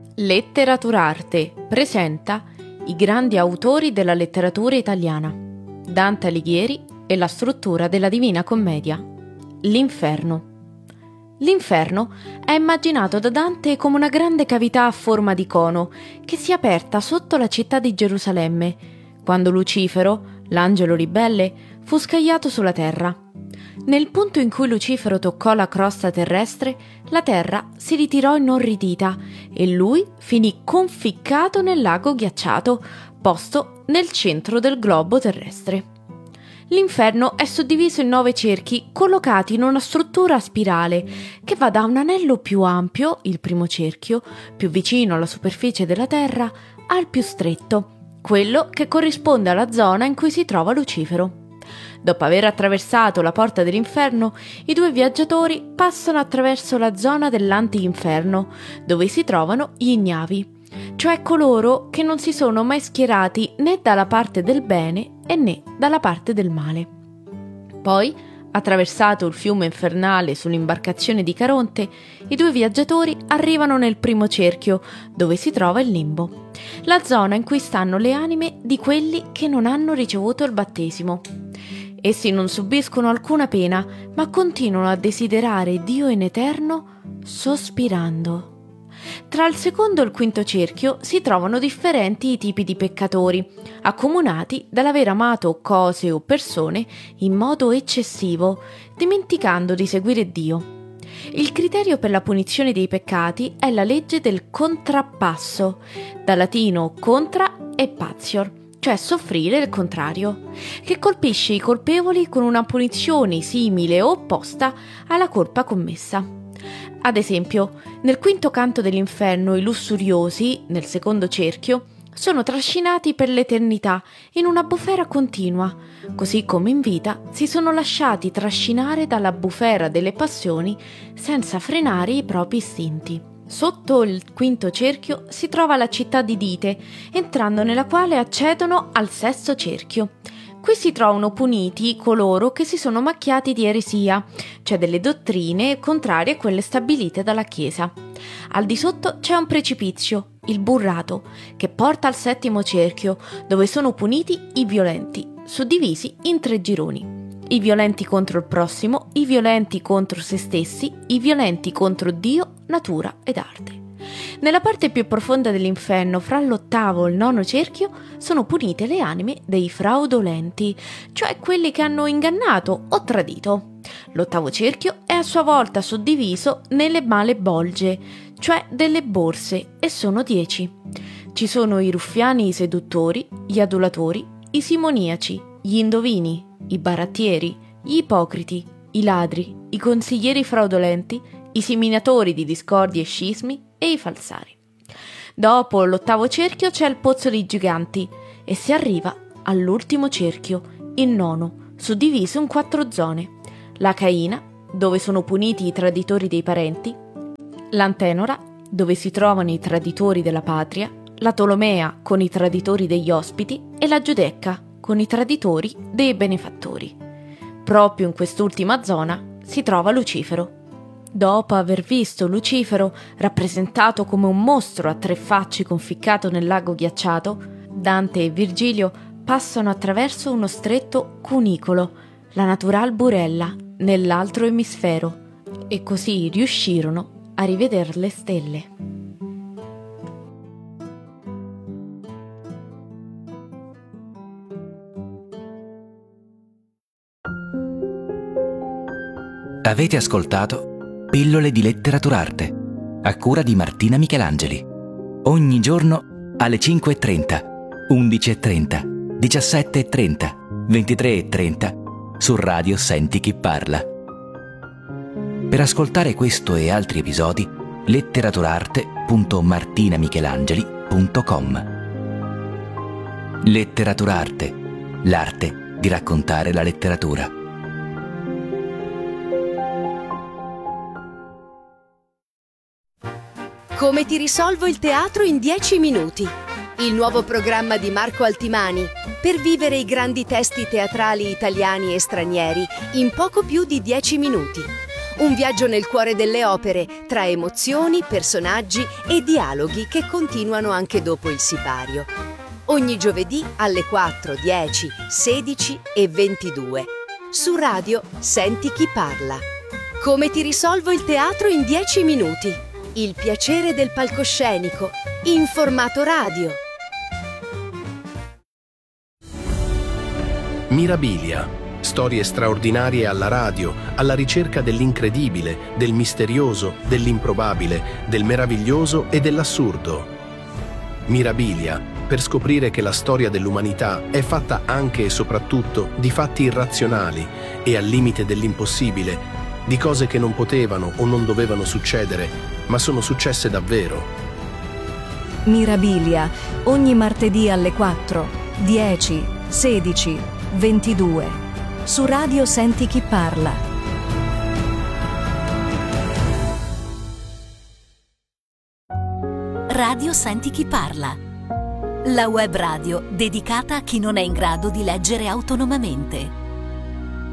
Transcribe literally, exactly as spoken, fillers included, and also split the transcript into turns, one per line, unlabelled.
Letteraturarte presenta i grandi autori della letteratura italiana, Dante Alighieri e la struttura della Divina Commedia. L'Inferno. L'Inferno è immaginato da Dante come una grande cavità a forma di cono che si è aperta sotto la città di Gerusalemme, quando Lucifero, l'angelo ribelle, fu scagliato sulla terra. Nel punto in cui Lucifero toccò la crosta terrestre, la terra si ritirò inorridita e lui finì conficcato nel lago ghiacciato, posto nel centro del globo terrestre. L'inferno è suddiviso in nove cerchi collocati in una struttura a spirale che va da un anello più ampio, il primo cerchio, più vicino alla superficie della terra, al più stretto, quello che corrisponde alla zona in cui si trova Lucifero. Dopo aver attraversato la porta dell'inferno, i due viaggiatori passano attraverso la zona dell'anti-inferno, dove si trovano gli ignavi, cioè coloro che non si sono mai schierati né dalla parte del bene e né dalla parte del male. Poi, attraversato il fiume infernale sull'imbarcazione di Caronte, i due viaggiatori arrivano nel primo cerchio, dove si trova il limbo, la zona in cui stanno le anime di quelli che non hanno ricevuto il battesimo. Essi non subiscono alcuna pena, ma continuano a desiderare Dio in eterno, sospirando. Tra il secondo e il quinto cerchio si trovano differenti tipi di peccatori, accomunati dall'aver amato cose o persone in modo eccessivo, dimenticando di seguire Dio. Il criterio per la punizione dei peccati è la legge del contrappasso, dal latino contra e patior, cioè soffrire il contrario, che colpisce i colpevoli con una punizione simile o opposta alla colpa commessa. Ad esempio, nel quinto canto dell'inferno i lussuriosi, nel secondo cerchio, sono trascinati per l'eternità in una bufera continua, così come in vita si sono lasciati trascinare dalla bufera delle passioni senza frenare i propri istinti. Sotto il quinto cerchio si trova la città di Dite, entrando nella quale accedono al sesto cerchio. Qui si trovano puniti coloro che si sono macchiati di eresia, cioè delle dottrine contrarie a quelle stabilite dalla Chiesa. Al di sotto c'è un precipizio, il burrato, che porta al settimo cerchio, dove sono puniti i violenti, suddivisi in tre gironi. I violenti contro il prossimo, i violenti contro se stessi, i violenti contro Dio, natura ed arte. Nella parte più profonda dell'inferno, fra l'ottavo e il nono cerchio, sono punite le anime dei fraudolenti, cioè quelli che hanno ingannato o tradito. L'ottavo cerchio è a sua volta suddiviso nelle malebolge, cioè delle borse, e sono dieci. Ci sono i ruffiani, i seduttori, gli adulatori, i simoniaci, gli indovini, i barattieri, gli ipocriti, i ladri, i consiglieri fraudolenti, i seminatori di discordi e scismi e i falsari. Dopo l'ottavo cerchio c'è il pozzo dei giganti e si arriva all'ultimo cerchio, il nono, suddiviso in quattro zone: la Caina, dove sono puniti i traditori dei parenti; l'Antenora, dove si trovano i traditori della patria; la Tolomea, con i traditori degli ospiti; e la Giudecca, con i traditori dei benefattori. Proprio in quest'ultima zona si trova Lucifero. Dopo aver visto Lucifero rappresentato come un mostro a tre facce conficcato nel lago ghiacciato, Dante e Virgilio passano attraverso uno stretto cunicolo, la natural burella, nell'altro emisfero, e così riuscirono a rivedere le stelle.
Avete ascoltato Pillole di Letteraturarte, a cura di Martina Michelangeli. Ogni giorno alle cinque e trenta, undici e trenta, diciassette e trenta, ventitré e trenta su Radio Senti Chi Parla. Per ascoltare questo e altri episodi, letteraturarte punto martinamichelangeli punto com. Letteraturarte, l'arte di raccontare la letteratura.
Come ti risolvo il teatro in dieci minuti? Il nuovo programma di Marco Altimani per vivere i grandi testi teatrali italiani e stranieri in poco più di dieci minuti. Un viaggio nel cuore delle opere, tra emozioni, personaggi e dialoghi che continuano anche dopo il sipario. Ogni giovedì alle quattro, dieci, sedici e ventidue. Su Radio Senti chi parla. Come ti risolvo il teatro in dieci minuti. Il piacere del palcoscenico, in formato radio.
Mirabilia. Storie straordinarie alla radio, alla ricerca dell'incredibile, del misterioso, dell'improbabile, del meraviglioso e dell'assurdo. Mirabilia, per scoprire che la storia dell'umanità è fatta anche e soprattutto di fatti irrazionali e al limite dell'impossibile, di cose che non potevano o non dovevano succedere, ma sono successe davvero.
Mirabilia, ogni martedì alle quattro, dieci, sedici, ventidue. Su Radio Senti chi parla.
Radio Senti chi parla. La web radio dedicata a chi non è in grado di leggere autonomamente.